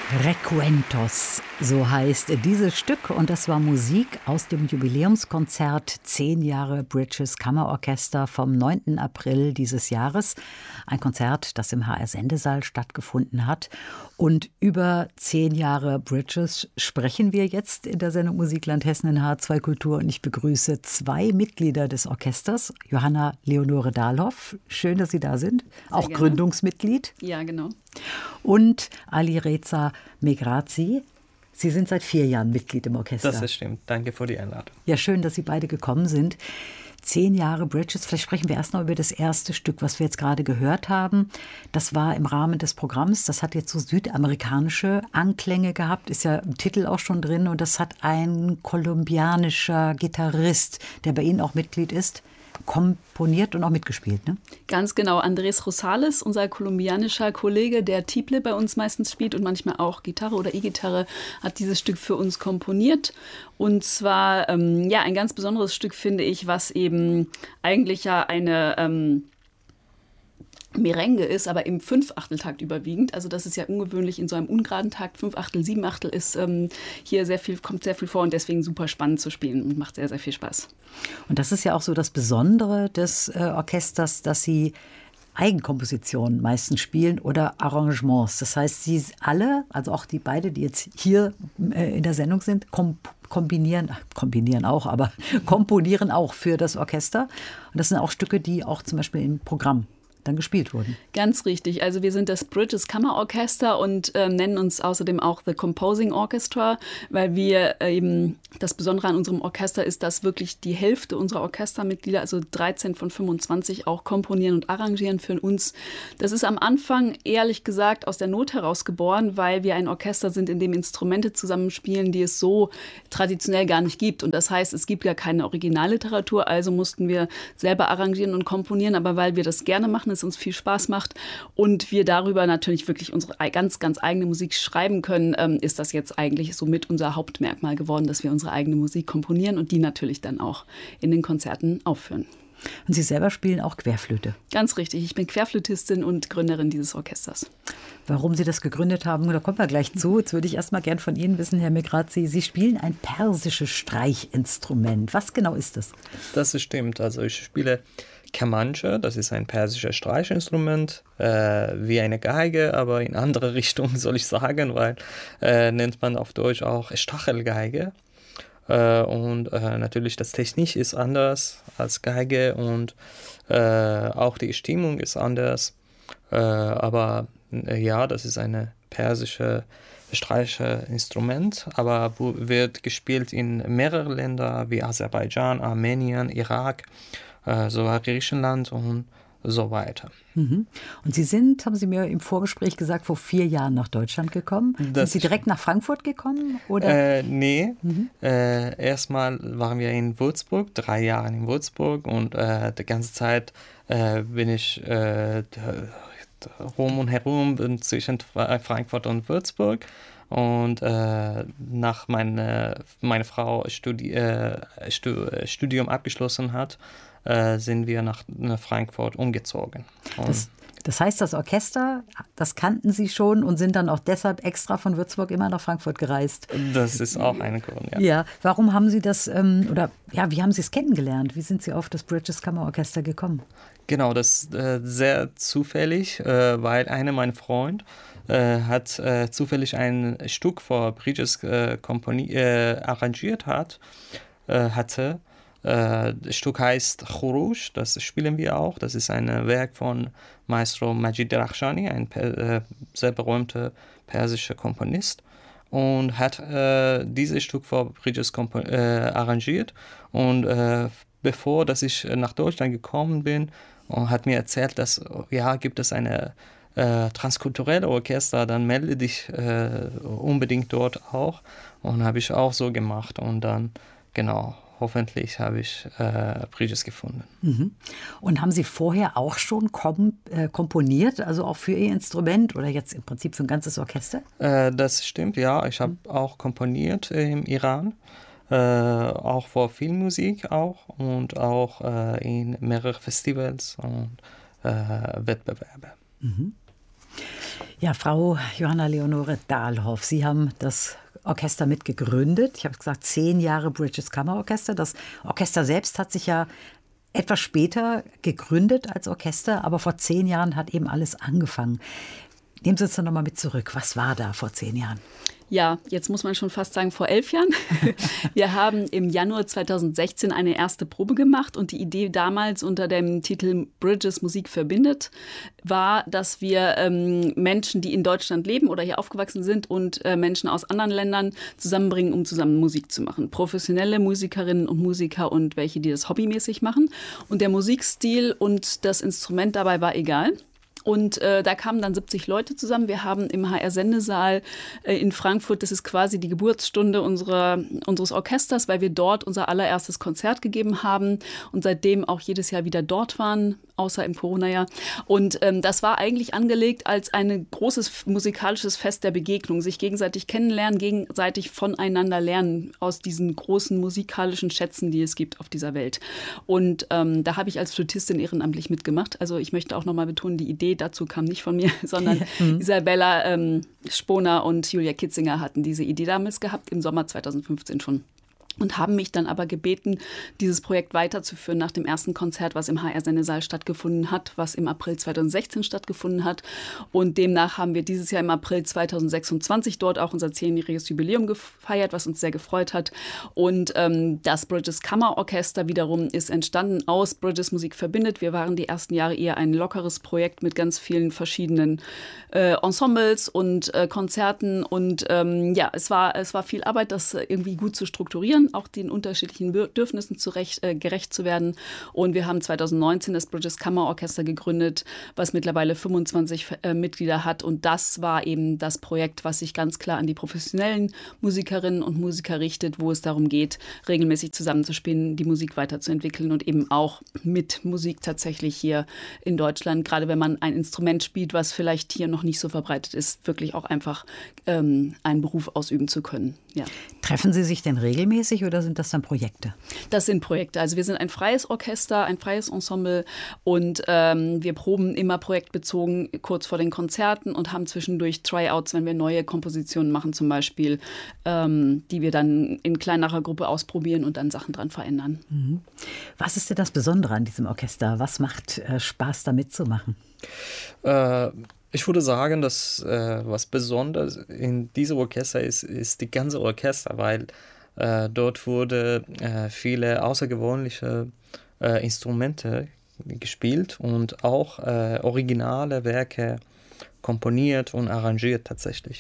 Recuentos, so heißt dieses Stück, und das war Musik aus dem Jubiläumskonzert 10 Jahre Bridges Kammerorchester vom 9. April dieses Jahres. Ein Konzert, das im HR-Sendesaal stattgefunden hat. Und über 10 Jahre Bridges sprechen wir jetzt in der Sendung Musikland Hessen in H2 Kultur. Und ich begrüße 2 Mitglieder des Orchesters. Johanna Leonore Dahlhoff, schön, dass Sie da sind. Sehr auch gerne. Gründungsmitglied. Ja, genau. Und Alireza Megrazi. Sie sind seit 4 Jahren Mitglied im Orchester. Das stimmt. Danke für die Einladung. Ja, schön, dass Sie beide gekommen sind. 10 Jahre Bridges. Vielleicht sprechen wir erst noch über das erste Stück, was wir jetzt gerade gehört haben. Das war im Rahmen des Programms. Das hat jetzt so südamerikanische Anklänge gehabt. Ist ja im Titel auch schon drin. Und das hat ein kolumbianischer Gitarrist, der bei Ihnen auch Mitglied ist, komponiert und auch mitgespielt, ne? Ganz genau. Andrés Rosales, unser kolumbianischer Kollege, der Tiple bei uns meistens spielt und manchmal auch Gitarre oder E-Gitarre, hat dieses Stück für uns komponiert. Und zwar ein ganz besonderes Stück, finde ich, was eben eigentlich ja eine Merengue ist, aber im 5/8-Takt überwiegend. Also das ist ja ungewöhnlich in so einem ungeraden Takt. 5/8, 7/8 ist hier kommt sehr viel vor und deswegen super spannend zu spielen und macht sehr, sehr viel Spaß. Und das ist ja auch so das Besondere des Orchesters, dass Sie Eigenkompositionen meistens spielen oder Arrangements. Das heißt, Sie alle, also auch die beide, die jetzt hier in der Sendung sind, komponieren auch für das Orchester. Und das sind auch Stücke, die auch zum Beispiel im Programm dann gespielt wurden. Ganz richtig. Also wir sind das Bridges Kammerorchester und nennen uns außerdem auch The Composing Orchestra, weil wir eben, das Besondere an unserem Orchester ist, dass wirklich die Hälfte unserer Orchestermitglieder, also 13 von 25, auch komponieren und arrangieren für uns. Das ist am Anfang, ehrlich gesagt, aus der Not heraus geboren, weil wir ein Orchester sind, in dem Instrumente zusammenspielen, die es so traditionell gar nicht gibt. Und das heißt, es gibt ja keine Originalliteratur, also mussten wir selber arrangieren und komponieren, aber weil wir das gerne machen, es uns viel Spaß macht und wir darüber natürlich wirklich unsere ganz, ganz eigene Musik schreiben können, ist das jetzt eigentlich somit unser Hauptmerkmal geworden, dass wir unsere eigene Musik komponieren und die natürlich dann auch in den Konzerten aufführen. Und Sie selber spielen auch Querflöte? Ganz richtig. Ich bin Querflötistin und Gründerin dieses Orchesters. Warum Sie das gegründet haben, da kommen wir gleich zu. Jetzt würde ich erst mal gern von Ihnen wissen, Herr Megrazi, Sie spielen ein persisches Streichinstrument. Was genau ist das? Das stimmt. Also ich spiele Kamanche, das ist ein persisches Streichinstrument, wie eine Geige, aber in andere Richtung soll ich sagen, weil nennt man auf Deutsch auch Stachelgeige. Und natürlich das Technik ist anders als Geige und auch die Stimmung ist anders. Aber ja, das ist eine persische Streichinstrument, aber wird gespielt in mehreren Ländern wie Aserbaidschan, Armenien, Irak, sogar Griechenland und so weiter. Mhm. Und Sie sind, haben Sie mir im Vorgespräch gesagt, vor 4 Jahren nach Deutschland gekommen. Sind Sie direkt nach Frankfurt gekommen? Oder? Nee. Erstmal waren wir in Würzburg, 3 Jahre in Würzburg und die ganze Zeit bin ich rum und herum zwischen Frankfurt und Würzburg. Und nach meine Frau Studium abgeschlossen hat, sind wir nach Frankfurt umgezogen. Das heißt, das Orchester, das kannten Sie schon und sind dann auch deshalb extra von Würzburg immer nach Frankfurt gereist? Das ist auch ein Grund, ja. Ja, warum haben Sie das, wie haben Sie es kennengelernt? Wie sind Sie auf das Bridges Kammerorchester gekommen? Genau, das ist sehr zufällig, weil einer meiner Freunde hat zufällig ein Stück für Bridges arrangiert hatte. Das Stück heißt Khuruj, das spielen wir auch. Das ist ein Werk von Maestro Majid Derakhshani, ein sehr berühmter persischer Komponist. Und hat dieses Stück für Bridges arrangiert. Und bevor dass ich nach Deutschland gekommen bin, hat mir erzählt, dass gibt es eine transkulturelle Orchester, dann melde dich unbedingt dort auch. Und habe ich auch so gemacht. Und dann, hoffentlich habe ich Bridges gefunden. Mhm. Und haben Sie vorher auch schon komponiert, also auch für Ihr Instrument oder jetzt im Prinzip für ein ganzes Orchester? Das stimmt, ja. Ich habe auch komponiert im Iran, auch für Filmmusik auch und auch in mehreren Festivals und Wettbewerben. Mhm. Ja, Frau Johanna Leonore Dahlhoff, Sie haben das Orchester mitgegründet. Ich habe gesagt, 10 Jahre Bridges Kammerorchester. Das Orchester selbst hat sich ja etwas später gegründet als Orchester, aber vor 10 Jahren hat eben alles angefangen. Nehmen Sie uns doch noch mal mit zurück. Was war da vor 10 Jahren? Ja, jetzt muss man schon fast sagen, vor 11 Jahren. Wir haben im Januar 2016 eine erste Probe gemacht und die Idee damals unter dem Titel Bridges Musik verbindet war, dass wir Menschen, die in Deutschland leben oder hier aufgewachsen sind und Menschen aus anderen Ländern zusammenbringen, um zusammen Musik zu machen. Professionelle Musikerinnen und Musiker und welche, die das hobbymäßig machen. Und der Musikstil und das Instrument dabei war egal. Und da kamen dann 70 Leute zusammen. Wir haben im HR-Sendesaal in Frankfurt, das ist quasi die Geburtsstunde unseres Orchesters, weil wir dort unser allererstes Konzert gegeben haben und seitdem auch jedes Jahr wieder dort waren, außer im Corona-Jahr. Und das war eigentlich angelegt als ein großes musikalisches Fest der Begegnung, sich gegenseitig kennenlernen, gegenseitig voneinander lernen aus diesen großen musikalischen Schätzen, die es gibt auf dieser Welt. Und da habe ich als Flötistin ehrenamtlich mitgemacht. Also ich möchte auch nochmal betonen, die Idee dazu kam nicht von mir, sondern Isabella Sponer und Julia Kitzinger hatten diese Idee damals gehabt, im Sommer 2015 schon. Und haben mich dann aber gebeten, dieses Projekt weiterzuführen nach dem ersten Konzert, was im HR-Sendesaal stattgefunden hat, was im April 2016 stattgefunden hat. Und demnach haben wir dieses Jahr im April 2026 dort auch unser 10-jähriges Jubiläum gefeiert, was uns sehr gefreut hat. Und das Bridges Kammerorchester wiederum ist entstanden aus Bridges Musik verbindet. Wir waren die ersten Jahre eher ein lockeres Projekt mit ganz vielen verschiedenen Ensembles und Konzerten. Und ja, es war viel Arbeit, das irgendwie gut zu strukturieren, auch den unterschiedlichen Bedürfnissen gerecht zu werden. Und wir haben 2019 das Bridges Kammerorchester gegründet, was mittlerweile 25 Mitglieder hat. Und das war eben das Projekt, was sich ganz klar an die professionellen Musikerinnen und Musiker richtet, wo es darum geht, regelmäßig zusammenzuspielen, die Musik weiterzuentwickeln und eben auch mit Musik tatsächlich hier in Deutschland, gerade wenn man ein Instrument spielt, was vielleicht hier noch nicht so verbreitet ist, wirklich auch einfach einen Beruf ausüben zu können. Ja. Treffen Sie sich denn regelmäßig oder sind das dann Projekte? Das sind Projekte. Also wir sind ein freies Orchester, ein freies Ensemble und wir proben immer projektbezogen kurz vor den Konzerten und haben zwischendurch Tryouts, wenn wir neue Kompositionen machen zum Beispiel, die wir dann in kleinerer Gruppe ausprobieren und dann Sachen dran verändern. Mhm. Was ist denn das Besondere an diesem Orchester? Was macht Spaß, da mitzumachen? Ich würde sagen, dass was Besonderes in diesem Orchester ist die ganze Orchester, weil dort wurde viele außergewöhnliche Instrumente gespielt und auch originale Werke komponiert und arrangiert tatsächlich.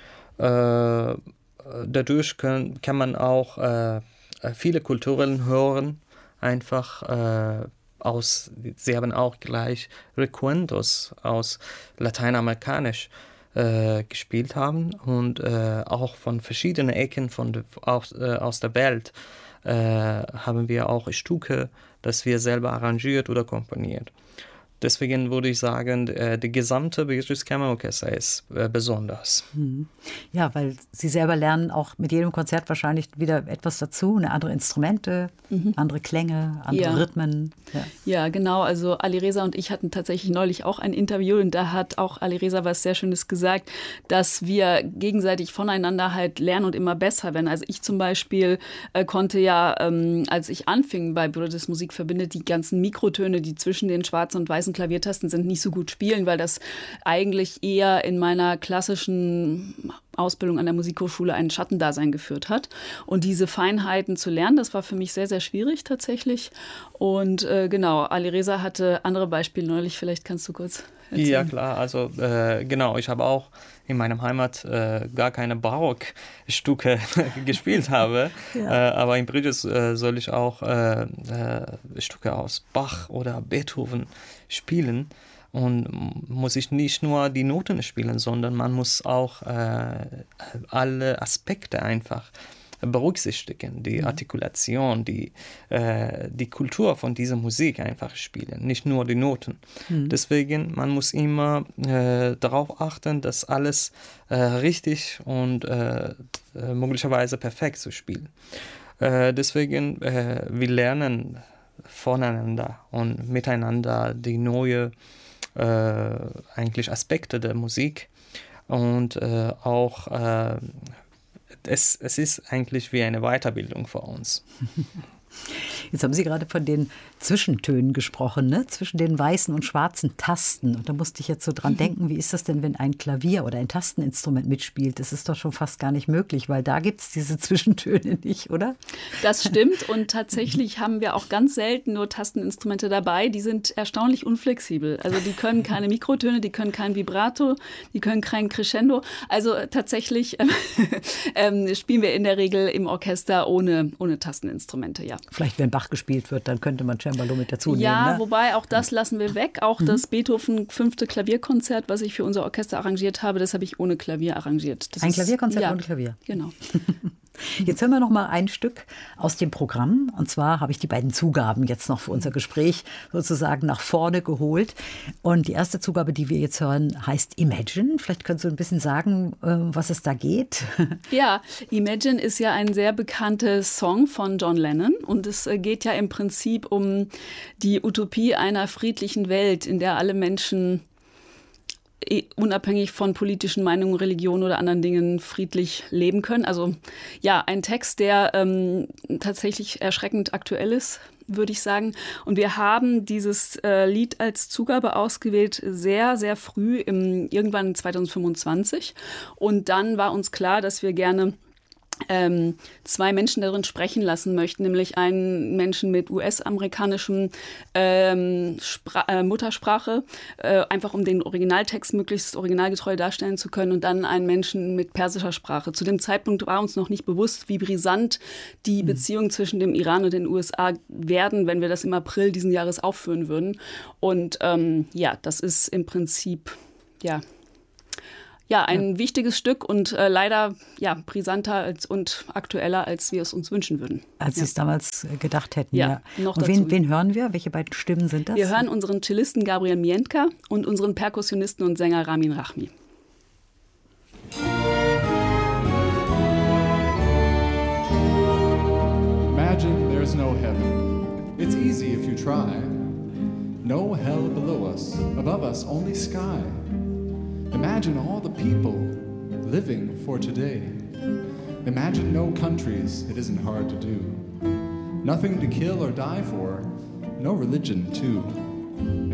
Dadurch kann man auch viele Kulturen hören, einfach sie haben auch gleich Recuentos aus Lateinamerikanisch gespielt haben und auch von verschiedenen Ecken aus der Welt haben wir auch Stücke, das wir selber arrangiert oder komponiert. Deswegen würde ich sagen, die gesamte Bridges Kammerorchester ist besonders. Ja, weil Sie selber lernen auch mit jedem Konzert wahrscheinlich wieder etwas dazu, andere Instrumente, andere Klänge, andere Rhythmen. Ja, genau. Also Alireza und ich hatten tatsächlich neulich auch ein Interview und da hat auch Alireza was sehr Schönes gesagt, dass wir gegenseitig voneinander halt lernen und immer besser werden. Also ich zum Beispiel konnte ja, als ich anfing bei Bridges Musik verbindet, die ganzen Mikrotöne, die zwischen den schwarzen und weißen Klaviertasten sind, nicht so gut spielen, weil das eigentlich eher in meiner klassischen Ausbildung an der Musikhochschule ein Schattendasein geführt hat. Und diese Feinheiten zu lernen, das war für mich sehr, sehr schwierig tatsächlich. Und genau, Alireza hatte andere Beispiele neulich, vielleicht kannst du kurz erzählen. Ja, klar, also genau, ich habe auch in meiner Heimat gar keine Barockstücke gespielt habe, aber in Bridges soll ich auch Stücke aus Bach oder Beethoven spielen. Und muss ich nicht nur die Noten spielen, sondern man muss auch alle Aspekte einfach berücksichtigen, die Artikulation, die Kultur von dieser Musik einfach spielen, nicht nur die Noten. Deswegen, man muss immer darauf achten, dass alles richtig und möglicherweise perfekt zu spielen. Deswegen, wir lernen voneinander und miteinander die neue eigentlich Aspekte der Musik und auch es ist eigentlich wie eine Weiterbildung für uns. Jetzt haben Sie gerade von den Zwischentönen gesprochen, ne? Zwischen den weißen und schwarzen Tasten. Und da musste ich jetzt so dran denken, wie ist das denn, wenn ein Klavier oder ein Tasteninstrument mitspielt? Das ist doch schon fast gar nicht möglich, weil da gibt es diese Zwischentöne nicht, oder? Das stimmt und tatsächlich haben wir auch ganz selten nur Tasteninstrumente dabei. Die sind erstaunlich unflexibel. Also die können keine Mikrotöne, die können kein Vibrato, die können kein Crescendo. Also tatsächlich spielen wir in der Regel im Orchester ohne Tasteninstrumente, ja. Vielleicht, wenn Bach gespielt wird, dann könnte man Cembalo mit dazu nehmen. Ja, ne? Wobei auch das lassen wir weg. Auch das Beethoven 5. Klavierkonzert, was ich für unser Orchester arrangiert habe, das habe ich ohne Klavier arrangiert. Ein Klavierkonzert ohne Klavier? Genau. Jetzt hören wir noch mal ein Stück aus dem Programm. Und zwar habe ich die beiden Zugaben jetzt noch für unser Gespräch sozusagen nach vorne geholt. Und die erste Zugabe, die wir jetzt hören, heißt Imagine. Vielleicht können Sie ein bisschen sagen, was es da geht. Ja, Imagine ist ja ein sehr bekannter Song von John Lennon. Und es geht ja im Prinzip um die Utopie einer friedlichen Welt, in der alle Menschen unabhängig von politischen Meinungen, Religion oder anderen Dingen friedlich leben können. Also ja, ein Text, der tatsächlich erschreckend aktuell ist, würde ich sagen. Und wir haben dieses Lied als Zugabe ausgewählt sehr, sehr früh, irgendwann 2025. Und dann war uns klar, dass wir gerne zwei Menschen darin sprechen lassen möchten, nämlich einen Menschen mit US-amerikanischem Muttersprache, einfach um den Originaltext möglichst originalgetreu darstellen zu können, und dann einen Menschen mit persischer Sprache. Zu dem Zeitpunkt war uns noch nicht bewusst, wie brisant die Beziehungen zwischen dem Iran und den USA werden, wenn wir das im April diesen Jahres aufführen würden. Und das ist im Prinzip, ein wichtiges Stück und leider brisanter und aktueller, als wir es uns wünschen würden. Als Sie es damals gedacht hätten. Ja. Noch und dazu. Wen hören wir? Welche beiden Stimmen sind das? Wir hören unseren Cellisten Gabriel Mientka und unseren Perkussionisten und Sänger Ramin Rahmi. Imagine there's no heaven. It's easy if you try. No hell below us, above us only sky. Imagine all the people living for today. Imagine no countries, it isn't hard to do. Nothing to kill or die for, no religion too.